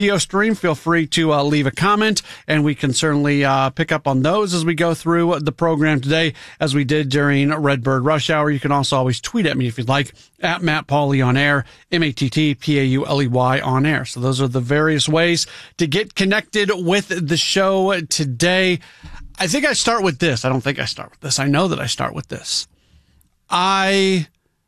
Stream, feel free to leave a comment, and we can certainly pick up on those as we go through the program today, as we did during Redbird Rush Hour. You can also always tweet at me if you'd like, at Matt Pauley on air, MattPauley on air. So those are the various ways to get connected with the show today. I think I start with this. I don't think I start with this. I know that I start with this. I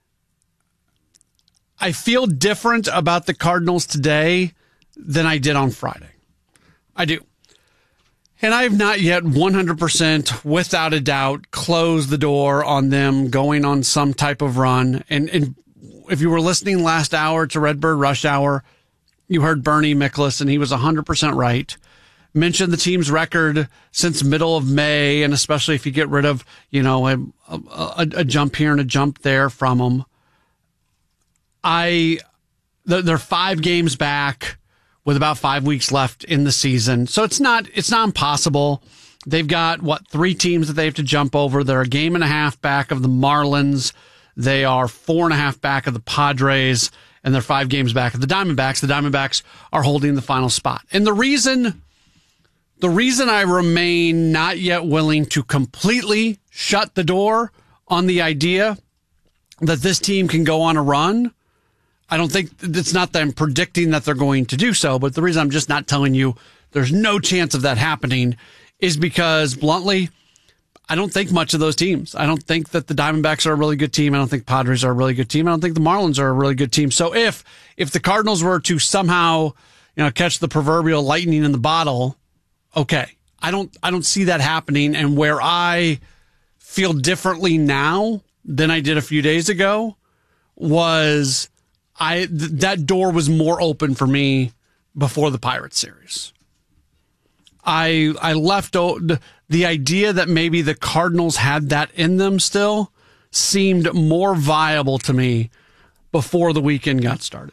feel different about the Cardinals today than I did on Friday. I do. And I have not yet 100%, without a doubt, closed the door on them going on some type of run. And if you were listening last hour to Redbird Rush Hour, you heard Bernie Miklasz, and he was 100% right. Mentioned the team's record since middle of May, and especially if you get rid of, a jump here and a jump there from them. They're 5 games back with about 5 weeks left in the season. So it's not impossible. They've got 3 teams that they have to jump over. They're a game and a half back of the Marlins. They are 4.5 back of the Padres, and they're 5 games back of the Diamondbacks. The Diamondbacks are holding the final spot. And the reason I remain not yet willing to completely shut the door on the idea that this team can go on a run, I don't think it's not that I'm predicting that they're going to do so, but the reason I'm just not telling you there's no chance of that happening is because, bluntly, I don't think much of those teams. I don't think that the Diamondbacks are a really good team. I don't think Padres are a really good team. I don't think the Marlins are a really good team. So if the Cardinals were to somehow, catch the proverbial lightning in the bottle, okay. I don't see that happening. And where I feel differently now than I did a few days ago was that door was more open for me before the Pirates series. I left the idea that maybe the Cardinals had that in them still seemed more viable to me before the weekend got started.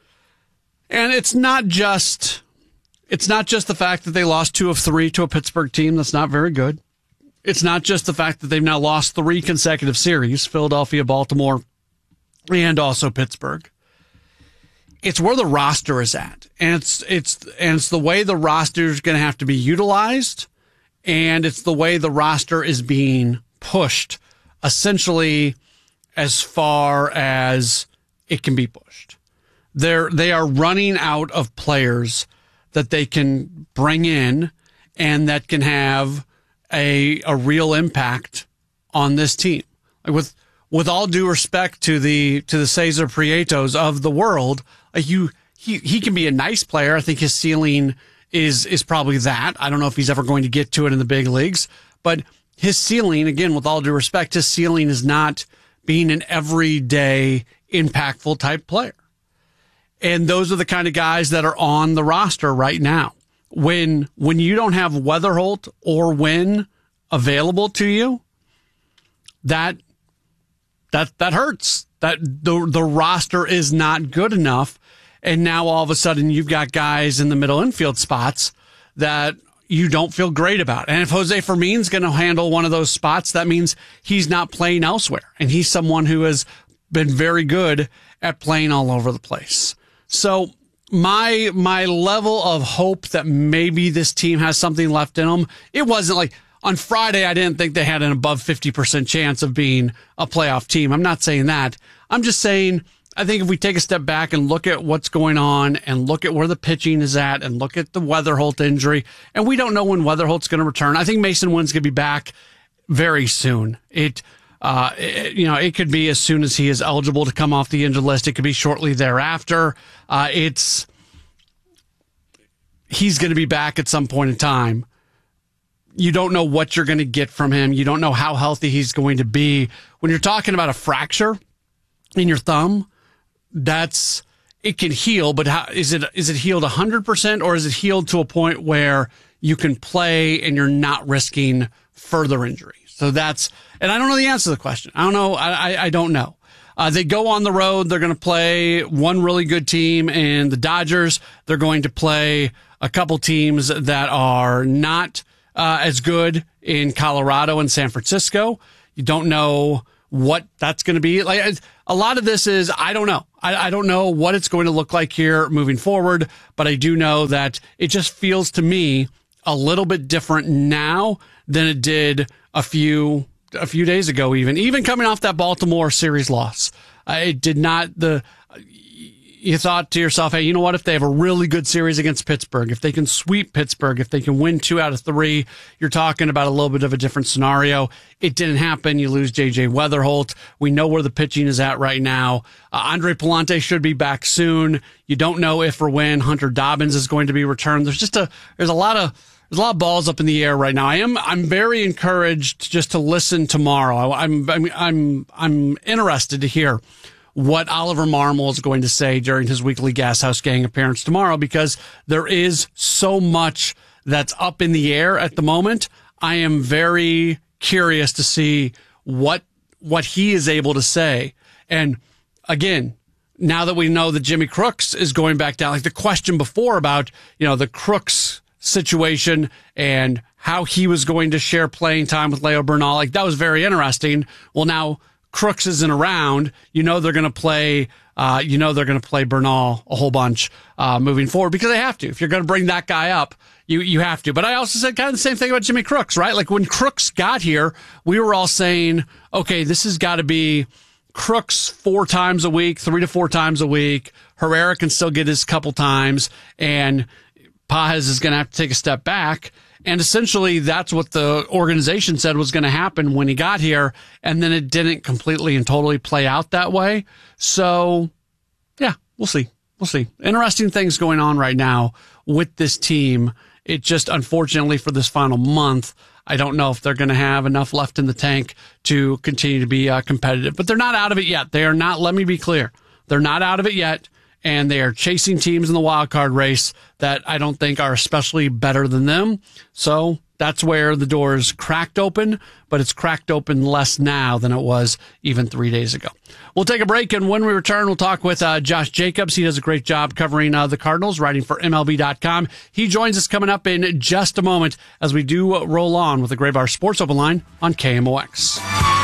And it's not just the fact that they lost 2 of 3 to a Pittsburgh team that's not very good. It's not just the fact that they've now lost 3 consecutive series, Philadelphia, Baltimore, and also Pittsburgh. It's where the roster is at. And it's the way the roster is going to have to be utilized, and it's the way the roster is being pushed, essentially as far as it can be pushed. They are running out of players that they can bring in and that can have a real impact on this team. Like with all due respect to the Cesar Prietos of the world, he can be a nice player. I think his ceiling is probably that. I don't know if he's ever going to get to it in the big leagues, but his ceiling, again, with all due respect, his ceiling is not being an everyday impactful type player. And those are the kind of guys that are on the roster right now. When you don't have Weatherholt or Wynn available to you, that hurts. That the roster is not good enough. And now all of a sudden you've got guys in the middle infield spots that you don't feel great about. And if Jose Fermin's going to handle one of those spots, that means he's not playing elsewhere. And he's someone who has been very good at playing all over the place. So my level of hope that maybe this team has something left in them, it wasn't like on Friday, I didn't think they had an above 50% chance of being a playoff team. I'm not saying that. I'm just saying, I think if we take a step back and look at what's going on and look at where the pitching is at and look at the Weatherholt injury, and we don't know when Weatherholt's going to return. I think Mason Wynn's going to be back very soon. It could be as soon as he is eligible to come off the injured list. It could be shortly thereafter. He's going to be back at some point in time. You don't know what you're going to get from him. You don't know how healthy he's going to be. When you're talking about a fracture in your thumb, it can heal, but is it healed 100%, or is it healed to a point where you can play and you're not risking further injury? So and I don't know the answer to the question. I don't know. I don't know. They go on the road. They're going to play one really good team and the Dodgers. They're going to play a couple teams that are not as good in Colorado and San Francisco. You don't know what that's going to be. Like, a lot of this is, I don't know. I don't know what it's going to look like here moving forward, but I do know that it just feels to me a little bit different now than it did a few days ago, even coming off that Baltimore series loss. It did not, you thought to yourself, hey, you know what? If they have a really good series against Pittsburgh, if they can sweep Pittsburgh, if they can win 2 out of 3, you're talking about a little bit of a different scenario. It didn't happen. You lose J.J. Weatherholt. We know where the pitching is at right now. Andre Pallante should be back soon. You don't know if or when Hunter Dobbins is going to be returned. There's a lot of balls up in the air right now. I'm very encouraged just to listen tomorrow. I'm interested to hear what Oliver Marmol is going to say during his weekly Gas House Gang appearance tomorrow, because there is so much that's up in the air at the moment. I am very curious to see what he is able to say. And again, now that we know that Jimmy Crooks is going back down, like the question before about, the Crooks situation and how he was going to share playing time with Leo Bernal, like that was very interesting. Well, now Crooks isn't around. They're going to play. They're going to play Bernal a whole bunch moving forward, because they have to. If you're going to bring that guy up, you have to. But I also said kind of the same thing about Jimmy Crooks, right? Like when Crooks got here, we were all saying, okay, this has got to be Crooks 4 times a week, 3 to 4 times a week. Herrera can still get his couple times, and Pages is going to have to take a step back. And essentially, that's what the organization said was going to happen when he got here. And then it didn't completely and totally play out that way. So, yeah, we'll see. Interesting things going on right now with this team. It just, unfortunately, for this final month, I don't know if they're going to have enough left in the tank to continue to be competitive. But they're not out of it yet. They are not, let me be clear, they're not out of it yet. And they are chasing teams in the wild card race that I don't think are especially better than them. So that's where the door is cracked open, but it's cracked open less now than it was even 3 days ago. We'll take a break, and when we return, we'll talk with Josh Jacobs. He does a great job covering the Cardinals, writing for MLB.com. He joins us coming up in just a moment as we do roll on with the Graybar Sports Open Line on KMOX.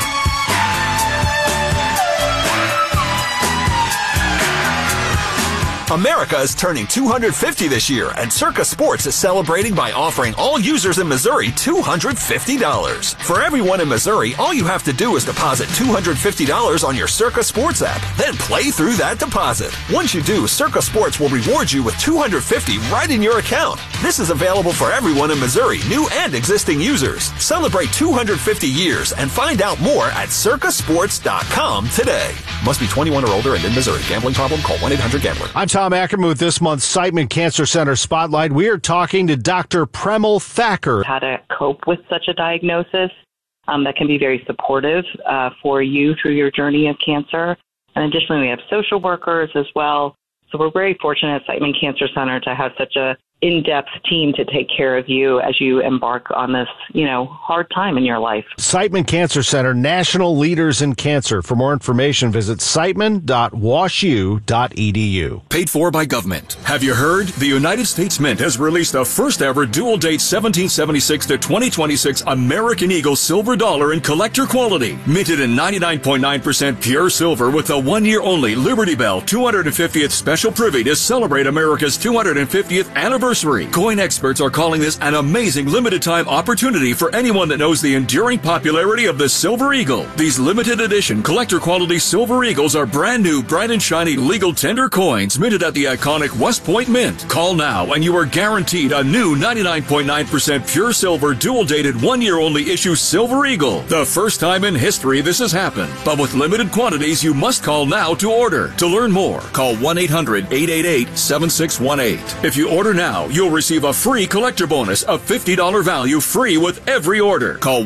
America is turning 250 this year, and Circa Sports is celebrating by offering all users in Missouri $250. For everyone in Missouri, all you have to do is deposit $250 on your Circa Sports app, then play through that deposit. Once you do, Circa Sports will reward you with $250 right in your account. This is available for everyone in Missouri, new and existing users. Celebrate 250 years and find out more at circasports.com today. Must be 21 or older and in Missouri. Gambling problem? Call 1-800-GAMBLER. I'm Tom Ackerman with this month's Siteman Cancer Center Spotlight. We are talking to Dr. Premal Thacker. How to cope with such a diagnosis that can be very supportive for you through your journey of cancer. And additionally, we have social workers as well. So we're very fortunate at Siteman Cancer Center to have such a in-depth team to take care of you as you embark on this, hard time in your life. Siteman Cancer Center, national leaders in cancer. For more information, visit siteman.washu.edu. Paid for by government. Have you heard? The United States Mint has released the first ever dual date 1776 to 2026 American Eagle silver dollar in collector quality. Minted in 99.9% pure silver with a 1 year only Liberty Bell 250th special privy to celebrate America's 250th anniversary. Coin experts are calling this an amazing limited time opportunity for anyone that knows the enduring popularity of the Silver Eagle. These limited edition collector quality Silver Eagles are brand new, bright and shiny legal tender coins minted at the iconic West Point Mint. Call now and you are guaranteed a new 99.9% pure silver dual dated 1 year only issue Silver Eagle. The first time in history this has happened. But with limited quantities, you must call now to order. To learn more, call 1-800-888-7618. If you order now, you'll receive a free collector bonus of $50 value free with every order. Call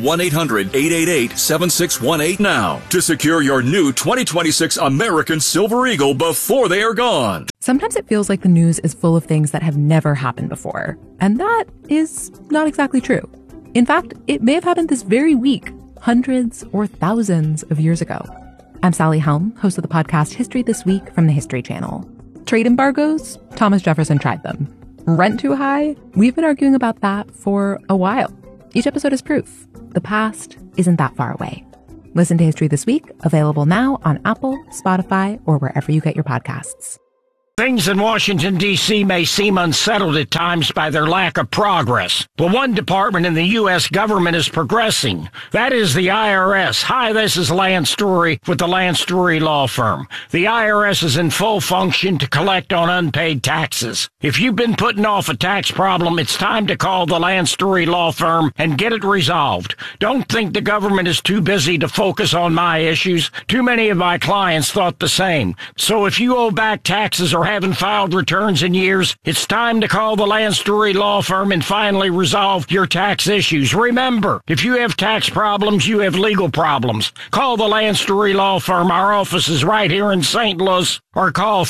1-800-888-7618 now to secure your new 2026 American Silver Eagle before they are gone. Sometimes it feels like the news is full of things that have never happened before. And that is not exactly true. In fact, it may have happened this very week, hundreds or thousands of years ago. I'm Sally Helm, host of the podcast History This Week from the History Channel. Trade embargoes? Thomas Jefferson tried them. Rent too high? We've been arguing about that for a while. Each episode is proof. The past isn't that far away. Listen to History This Week, available now on Apple, Spotify, or wherever you get your podcasts. Things in Washington, D.C. may seem unsettled at times by their lack of progress. But one department in the U.S. government is progressing. That is the IRS. Hi, this is Lance Story with the Lance Story Law Firm. The IRS is in full function to collect on unpaid taxes. If you've been putting off a tax problem, it's time to call the Lance Story Law Firm and get it resolved. Don't think the government is too busy to focus on my issues. Too many of my clients thought the same. So if you owe back taxes or haven't filed returns in years, it's time to call the Lance Story Law Firm and finally resolve your tax issues. Remember, if you have tax problems, you have legal problems. Call the Lance Story Law Firm. Our office is right here in St. Louis. Or call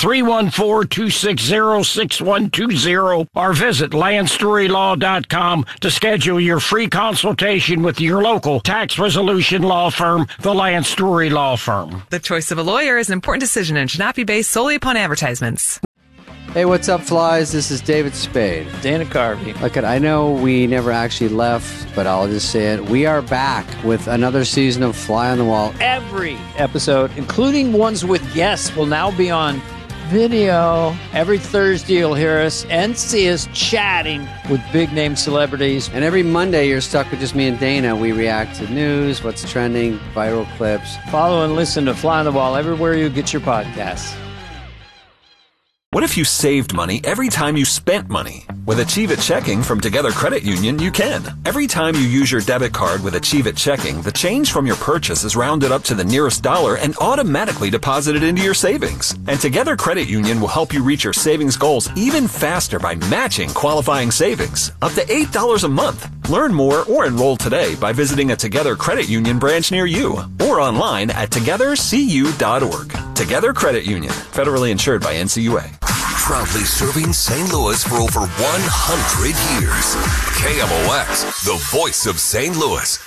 314-260-6120 or visit LanceStoryLaw.com to schedule your free consultation with your local tax resolution law firm, the Lance Story Law Firm. The choice of a lawyer is an important decision and should not be based solely upon advertisements. Hey, what's up, flies? This is David Spade. Dana Carvey. Look, I know we never actually left, but I'll just say it. We are back with another season of Fly on the Wall. Every episode, including ones with guests, will now be on video. Every Thursday, you'll hear us and see us chatting with big-name celebrities. And every Monday, you're stuck with just me and Dana. We react to news, what's trending, viral clips. Follow and listen to Fly on the Wall everywhere you get your podcasts. What if you saved money every time you spent money? With Achieve It Checking from Together Credit Union, you can. Every time you use your debit card with Achieve It Checking, the change from your purchase is rounded up to the nearest dollar and automatically deposited into your savings. And Together Credit Union will help you reach your savings goals even faster by matching qualifying savings. Up to $8 a month. Learn more or enroll today by visiting a Together Credit Union branch near you or online at togethercu.org. Together Credit Union, federally insured by NCUA. Proudly serving St. Louis for over 100 years. KMOX, the voice of St. Louis.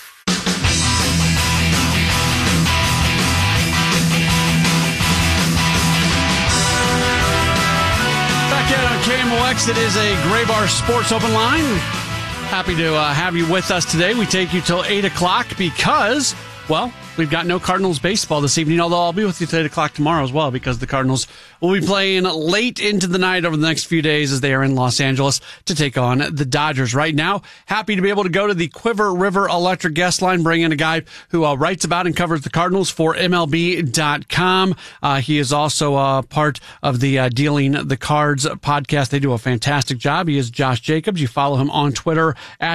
Back in on KMOX, it is a Gray Bar Sports Open Line. Happy to have you with us today. We take you till 8 o'clock because, well, we've got no Cardinals baseball this evening, although I'll be with you till 8 o'clock tomorrow as well because the Cardinals will be playing late into the night over the next few days as they are in Los Angeles to take on the Dodgers. Right now, happy to be able to go to the Quiver River Electric guest line, bring in a guy who writes about and covers the Cardinals for MLB.com. He is also part of the Dealing the Cards podcast. They do a fantastic job. He is Josh Jacobs. You follow him on Twitter at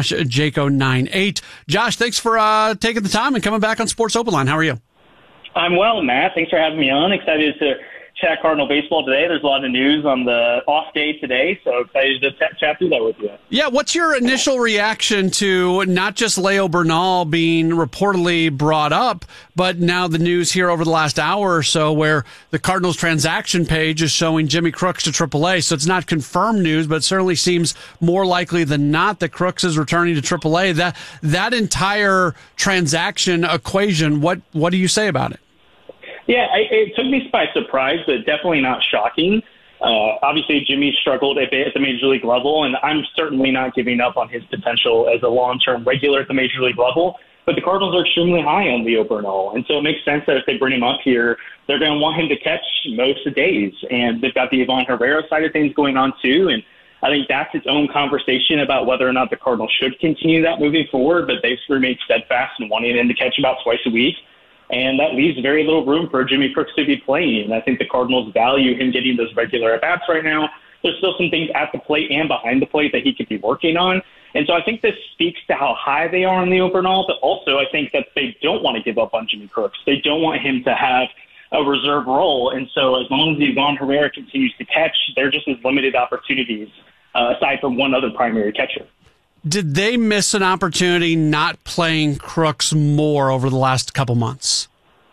JoshJaco98. Josh, thanks for taking the time and coming back on Sports Open Line. How are you? I'm well, Matt. Thanks for having me on. Excited to chat Cardinal baseball today. There's a lot of news on the off day today, so excited to chat through that with you. Yeah, what's your initial reaction to not just Leo Bernal being reportedly brought up, but now the news here over the last hour or so where the Cardinals transaction page is showing Jimmy Crooks to AAA, so it's not confirmed news, but it certainly seems more likely than not that Crooks is returning to AAA. That entire transaction equation, what do you say about it? Yeah, it took me by surprise, but definitely not shocking. Obviously, Jimmy struggled a bit at the Major League level, and I'm certainly not giving up on his potential as a long-term regular at the Major League level. But the Cardinals are extremely high on Leo Bernal, and so it makes sense that if they bring him up here, they're going to want him to catch most of the days. And they've got the Ivan Herrera side of things going on, too, and I think that's its own conversation about whether or not the Cardinals should continue that moving forward, but they've remained steadfast in wanting him to catch about twice a week. And that leaves very little room for Jimmy Crooks to be playing. And I think the Cardinals value him getting those regular at-bats right now. There's still some things at the plate and behind the plate that he could be working on. And so I think this speaks to how high they are on Leo Bernal, but also I think that they don't want to give up on Jimmy Crooks. They don't want him to have a reserve role. And so as long as Ivan Herrera continues to catch, they're just as limited opportunities aside from one other primary catcher. Did they miss an opportunity not playing Crooks more over the last couple months?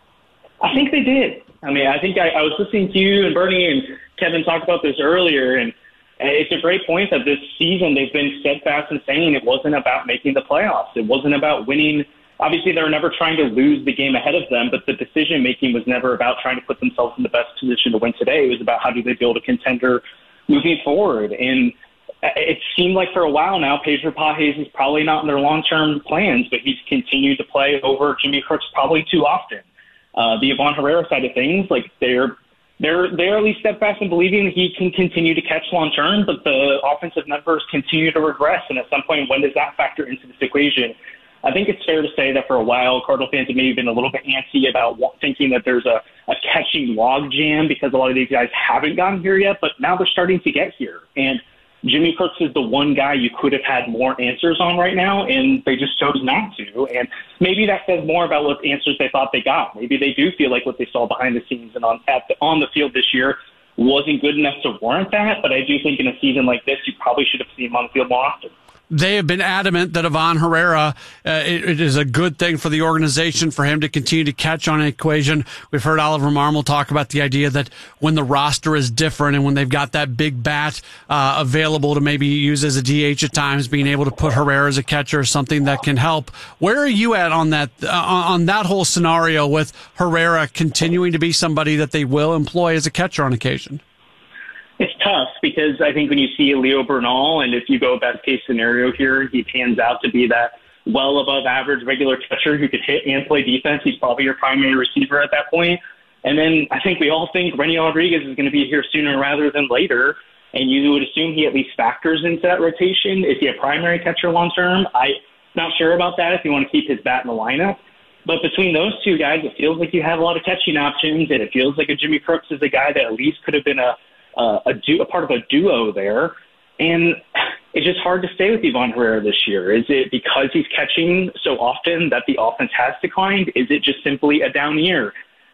I think they did. I mean, I think I was listening to you and Bernie and Kevin talk about this earlier, and it's a great point that this season they've been steadfast in saying it wasn't about making the playoffs. It wasn't about winning. Obviously, they were never trying to lose the game ahead of them, but the decision-making was never about trying to put themselves in the best position to win today. It was about how do they build a contender moving forward. And it seemed like for a while now, Pedro Pages is probably not in their long-term plans, but he's continued to play over Jimmy Crooks probably too often. The Ivan Herrera side of things, like they're at least steadfast in believing that he can continue to catch long-term, but the offensive numbers continue to regress. And at some point, when does that factor into this equation? I think it's fair to say that for a while, Cardinal fans have maybe been a little bit antsy about thinking that there's a catching log jam because a lot of these guys haven't gotten here yet, but now they're starting to get here. And Jimmy Crooks is the one guy you could have had more answers on right now, and they just chose not to. And maybe that says more about what answers they thought they got. Maybe they do feel like what they saw behind the scenes and on the field this year wasn't good enough to warrant that, but I do think in a season like this, you probably should have seen him on the field more often. They have been adamant that Ivan Herrera, it is a good thing for the organization for him to continue to catch on an equation. We've heard Oliver Marmol talk about the idea that when the roster is different and when they've got that big bat available to maybe use as a DH at times, being able to put Herrera as a catcher is something that can help. Where are you at on that whole scenario with Herrera continuing to be somebody that they will employ as a catcher on occasion? It's tough because I think when you see Leo Bernal, and if you go best case scenario here, he pans out to be that well above average regular catcher who could hit and play defense. He's probably your primary receiver at that point. And then I think we all think Renny Rodriguez is going to be here sooner rather than later. And you would assume he at least factors into that rotation. Is he a primary catcher long term? I'm not sure about that if you want to keep his bat in the lineup. But between those two guys, it feels like you have a lot of catching options, and it feels like a Jimmy Crooks is a guy that at least could have been a part of a duo there. And it's just hard to stay with Ivan Herrera this year. Is it because he's catching so often that the offense has declined? Is it just simply a down year?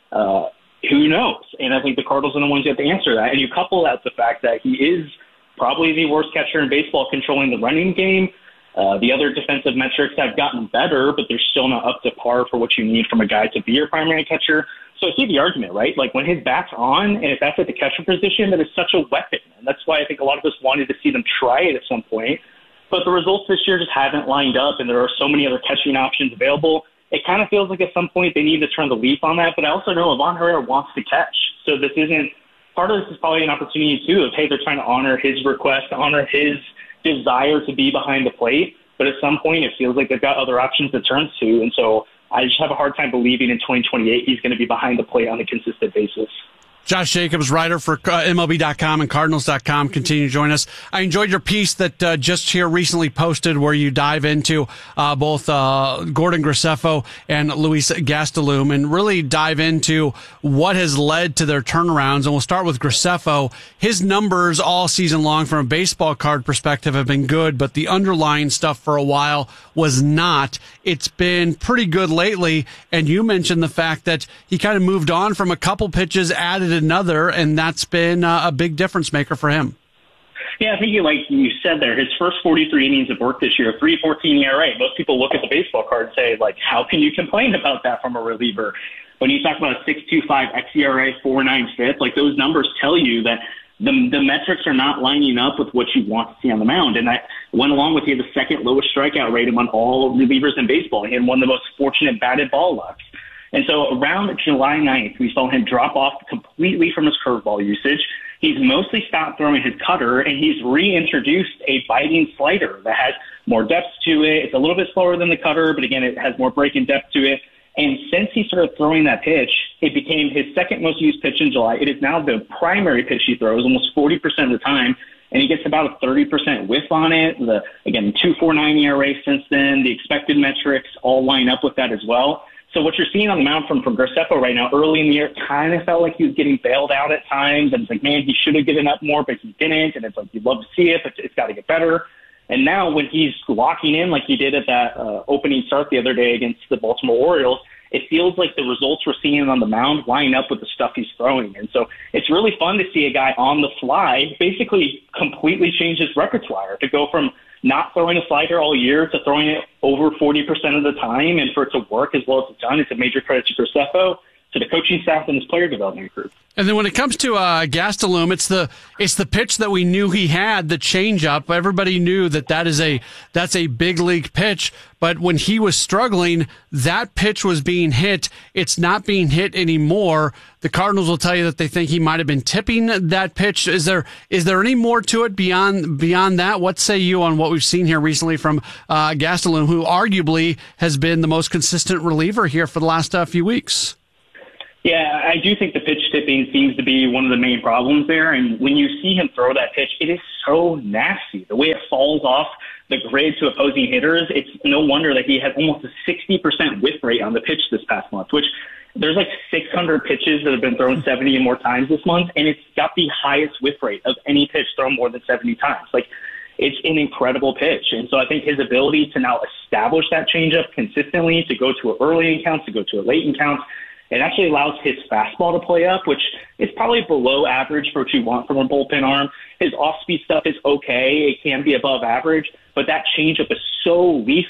Who knows? And I think the Cardinals are the ones who have to answer that. And you couple that with the fact that he is probably the worst catcher in baseball controlling the running game. The other defensive metrics have gotten better, but they're still not up to par for what you need from a guy to be your primary catcher. So I see the argument, right? Like when his bat's on, and if that's at the catcher position, that is such a weapon. And that's why I think a lot of us wanted to see them try it at some point. But the results this year just haven't lined up, and there are so many other catching options available. It kind of feels like at some point they need to turn the leaf on that. But I also know Ivan Herrera wants to catch. So this isn't – part of this is probably an opportunity, too, of, hey, they're trying to honor his request, honor his desire to be behind the plate. But at some point it feels like they've got other options to turn to. And so I just have a hard time believing in 2028 he's going to be behind the plate on a consistent basis. Josh Jacobs, writer for MLB.com and Cardinals.com, continue to join us. I enjoyed your piece that just here recently posted where you dive into both Gordon Graceffo and Luis Gastelum and really dive into what has led to their turnarounds. And we'll start with Graceffo. His numbers all season long from a baseball card perspective have been good, but the underlying stuff for a while was not. It's been pretty good lately, and you mentioned the fact that he kind of moved on from a couple pitches, added another, and that's been a big difference maker for him. Yeah, I think like you said there, his first 43 innings of work this year, 3.14 ERA. Most people look at the baseball card and say, like, how can you complain about that from a reliever? When you talk about a 6.25 xERA, 4.9 FIP, like those numbers tell you that the metrics are not lining up with what you want to see on the mound. And that went along with he had the second lowest strikeout rate among all relievers in baseball. He had one of the most fortunate batted ball lucks. And so around July 9th, we saw him drop off completely from his curveball usage. He's mostly stopped throwing his cutter, and he's reintroduced a biting slider that has more depth to it. It's a little bit slower than the cutter, but again, it has more break and depth to it. And since he started throwing that pitch, it became his second most used pitch in July. It is now the primary pitch he throws almost 40% of the time, and he gets about a 30% whiff on it. Again, 2.49 ERA since then. The expected metrics all line up with that as well. So what you're seeing on the mound from Graceffo right now, early in the year, kind of felt like he was getting bailed out at times. And it's like, man, he should have given up more, but he didn't. And it's like, you'd love to see it, but it's got to get better. And now when he's locking in like he did at that opening start the other day against the Baltimore Orioles, it feels like the results we're seeing on the mound line up with the stuff he's throwing. And so it's really fun to see a guy on the fly basically completely change his repertoire, to go from not throwing a slider all year to throwing it over 40% of the time, and for it to work as well as it's done. It's a major credit to Graceffo. to the coaching staff and his player development group. And then when it comes to Gastelum, it's the pitch that we knew he had, the changeup. Everybody knew that's a big league pitch. But when he was struggling, that pitch was being hit. It's not being hit anymore. The Cardinals will tell you that they think he might have been tipping that pitch. Is there any more to it beyond that? What say you on what we've seen here recently from Gastelum, who arguably has been the most consistent reliever here for the last few weeks? Yeah, I do think the pitch tipping seems to be one of the main problems there. And when you see him throw that pitch, it is so nasty. The way it falls off the grid to opposing hitters, it's no wonder that he had almost a 60% whiff rate on the pitch this past month, which there's like 600 pitches that have been thrown 70 and more times this month, and it's got the highest whiff rate of any pitch thrown more than 70 times. Like, it's an incredible pitch. And so I think his ability to now establish that changeup consistently, to go to it early in counts, to go to it late in counts, it actually allows his fastball to play up, which is probably below average for what you want from a bullpen arm. His off-speed stuff is okay. It can be above average, but that changeup is so lethal